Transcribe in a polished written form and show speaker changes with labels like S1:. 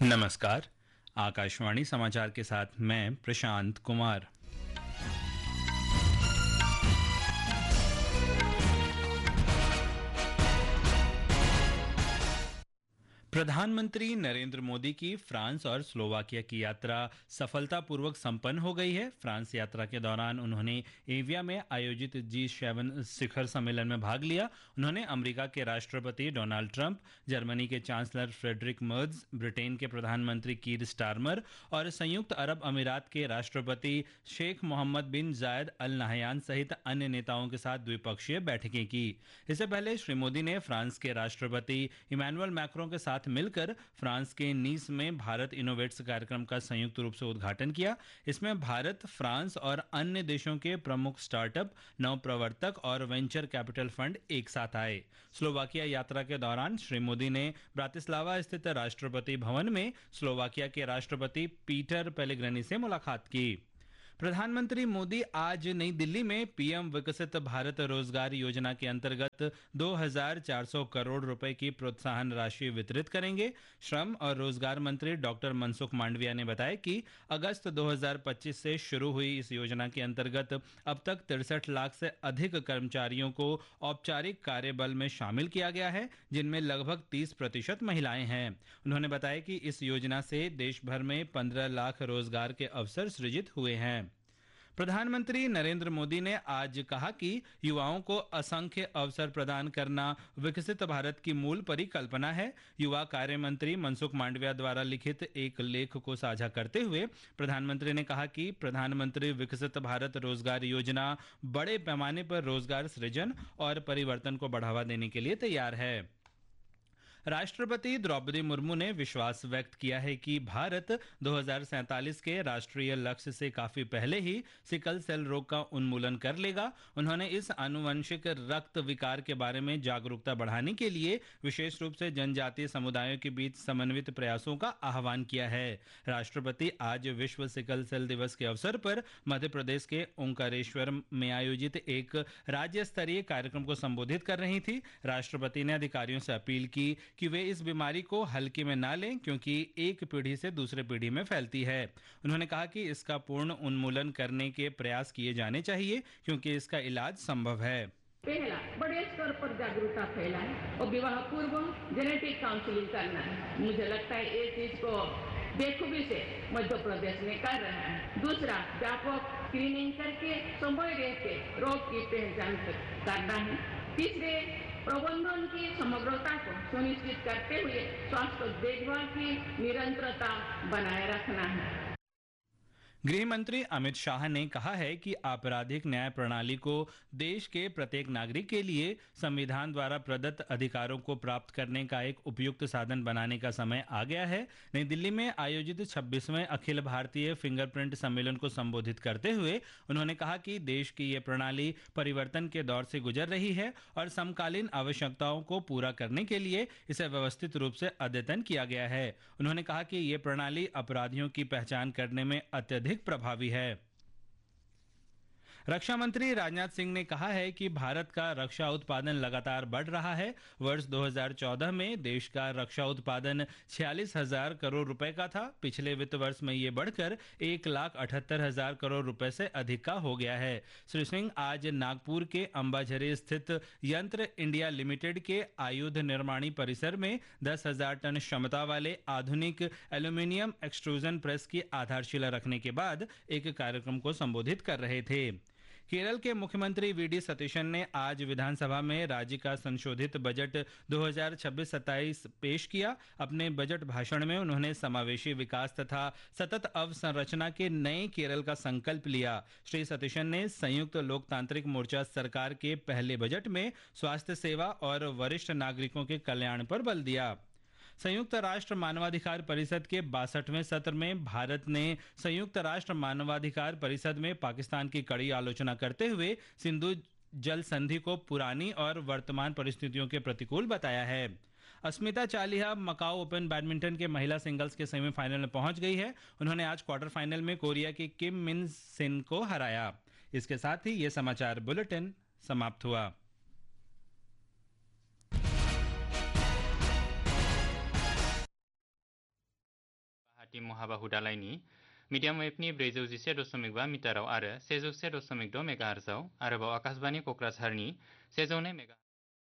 S1: नमस्कार। आकाशवाणी समाचार के साथ मैं प्रशांत कुमार। प्रधानमंत्री नरेंद्र मोदी की फ्रांस और स्लोवाकिया की यात्रा सफलतापूर्वक संपन्न हो गई है। फ्रांस यात्रा के दौरान उन्होंने एविया में आयोजित G7 शिखर सम्मेलन में भाग लिया। उन्होंने अमेरिका के राष्ट्रपति डोनाल्ड ट्रंप, जर्मनी के चांसलर फ्रेडरिक मर्ज, ब्रिटेन के प्रधानमंत्री कीर स्टारमर और संयुक्त अरब अमीरात के राष्ट्रपति शेख मोहम्मद बिन जायद अल नहयान सहित अन्य नेताओं के साथ द्विपक्षीय बैठकें की। इससे पहले श्री मोदी ने फ्रांस के राष्ट्रपति इमैनुअल मैक्रों के साथ मिलकर फ्रांस के नीस में भारत इनोवेट्स कार्यक्रम का संयुक्त रूप से उद्घाटन किया। इसमें भारत, फ्रांस और अन्य देशों के प्रमुख स्टार्टअप, नवप्रवर्तक और वेंचर कैपिटल फंड एक साथ आए। स्लोवाकिया यात्रा के दौरान श्री मोदी ने ब्रातिस्लावा स्थित राष्ट्रपति भवन में स्लोवाकिया के राष्ट्रपति पीटर पेलेग्रिनी से मुलाकात की। प्रधानमंत्री मोदी आज नई दिल्ली में पीएम विकसित भारत रोजगार योजना के अंतर्गत 2,400 करोड़ रुपए की प्रोत्साहन राशि वितरित करेंगे। श्रम और रोजगार मंत्री डॉक्टर मनसुख मांडविया ने बताया कि अगस्त 2025 से शुरू हुई इस योजना के अंतर्गत अब तक 63 लाख से अधिक कर्मचारियों को औपचारिक कार्यबल में शामिल किया गया है, जिनमें लगभग 30% महिलाएं हैं। उन्होंने बताया कि इस योजना से देश भर में 15 लाख रोजगार के अवसर सृजित हुए हैं। प्रधानमंत्री नरेंद्र मोदी ने आज कहा कि युवाओं को असंख्य अवसर प्रदान करना विकसित भारत की मूल परिकल्पना है। युवा कार्य मंत्री मनसुख मांडविया द्वारा लिखित एक लेख को साझा करते हुए प्रधानमंत्री ने कहा कि प्रधानमंत्री विकसित भारत रोजगार योजना बड़े पैमाने पर रोजगार सृजन और परिवर्तन को बढ़ावा देने के लिए तैयार है। राष्ट्रपति द्रौपदी मुर्मू ने विश्वास व्यक्त किया है कि भारत 2047 के राष्ट्रीय लक्ष्य से काफी पहले ही सिकल सेल रोग का उन्मूलन कर लेगा। उन्होंने इस आनुवंशिक रक्त विकार के बारे में जागरूकता बढ़ाने के लिए विशेष रूप से जनजातीय समुदायों के बीच समन्वित प्रयासों का आह्वान किया है। राष्ट्रपति आज विश्व सिकल सेल दिवस के अवसर पर मध्य प्रदेश के ओंकारेश्वर में आयोजित एक राज्य स्तरीय कार्यक्रम को संबोधित कर रही थी। राष्ट्रपति ने अधिकारियों से अपील की कि वे इस बीमारी को हल्के में ना लें, क्योंकि एक पीढ़ी से दूसरे पीढ़ी में फैलती है। उन्होंने कहा कि इसका पूर्ण उन्मूलन करने के प्रयास किए जाने चाहिए, क्योंकि इसका इलाज संभव है।
S2: पहला, बड़े स्तर पर जागरूकता फैलाएं और विवाह पूर्व जेनेटिक काउंसलिंग करना है। मुझे लगता है ये चीज को बेखूबी से मध्य प्रदेश में कर रहा है। दूसरा, व्यापक स्क्रीनिंग करके समय रहते रोग की पहचान करना है। तीसरे, प्रबंधन की समग्रता को सुनिश्चित करते हुए स्वास्थ्य देखभाल की निरंतरता बनाए रखना है।
S1: गृह मंत्री अमित शाह ने कहा है कि आपराधिक न्याय प्रणाली को देश के प्रत्येक नागरिक के लिए संविधान द्वारा प्रदत्त अधिकारों को प्राप्त करने का एक उपयुक्त साधन बनाने का समय आ गया है। नई दिल्ली में आयोजित 26वें अखिल भारतीय फिंगरप्रिंट सम्मेलन को संबोधित करते हुए उन्होंने कहा कि देश की ये प्रणाली परिवर्तन के दौर से गुजर रही है और समकालीन आवश्यकताओं को पूरा करने के लिए इसे व्यवस्थित रूप से अद्यतन किया गया है। उन्होंने कहा कि ये प्रणाली अपराधियों की पहचान करने में अत्यधिक प्रभावी है। रक्षा मंत्री राजनाथ सिंह ने कहा है कि भारत का रक्षा उत्पादन लगातार बढ़ रहा है। वर्ष 2014 में देश का रक्षा उत्पादन 46,000 करोड़ रुपए का था। पिछले वित्त वर्ष में ये बढ़कर 1,78,000 करोड़ रुपए से अधिक का हो गया है। श्री सिंह आज नागपुर के अंबाझरी स्थित यंत्र इंडिया लिमिटेड के आयुध निर्माणी परिसर में 10,000 टन क्षमता वाले आधुनिक एल्यूमिनियम एक्सट्रूजन प्रेस की आधारशिला रखने के बाद एक कार्यक्रम को संबोधित कर रहे थे। केरल के मुख्यमंत्री वीडी सतीशन ने आज विधानसभा में राज्य का संशोधित बजट 2026-27 पेश किया। अपने बजट भाषण में उन्होंने समावेशी विकास तथा सतत अवसंरचना के नए केरल का संकल्प लिया। श्री सतीशन ने संयुक्त लोकतांत्रिक मोर्चा सरकार के पहले बजट में स्वास्थ्य सेवा और वरिष्ठ नागरिकों के कल्याण पर बल दिया। संयुक्त राष्ट्र मानवाधिकार परिषद के 62वें सत्र में भारत ने संयुक्त राष्ट्र मानवाधिकार परिषद में पाकिस्तान की कड़ी आलोचना करते हुए सिंधु जल संधि को पुरानी और वर्तमान परिस्थितियों के प्रतिकूल बताया है। अस्मिता चालिहा मकाऊ ओपन बैडमिंटन के महिला सिंगल्स के सेमीफाइनल में पहुंच गई है। उन्होंने आज क्वार्टर फाइनल में कोरिया की किम मिन सिन को हराया। इसके साथ ही ये समाचार बुलेटिन समाप्त हुआ।
S3: गुवाहाटी महाबाहु दालायनि मिडियाम वेभनि 411.5 मिटाराव आरो 101.6 मेगाहार्जआव आरोबाव आकाशबाणी क'क्राझारनि 102 मेगा